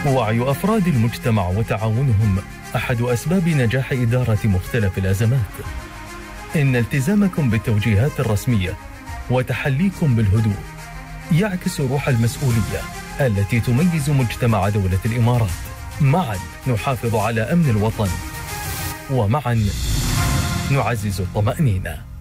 وعي أفراد المجتمع وتعاونهم أحد أسباب نجاح إدارة مختلف الأزمات. إن التزامكم بالتوجيهات الرسمية وتحليكم بالهدوء يعكس روح المسؤولية التي تميز مجتمع دولة الإمارات. معا نحافظ على أمن الوطن، ومعا نعزز الطمأنينة.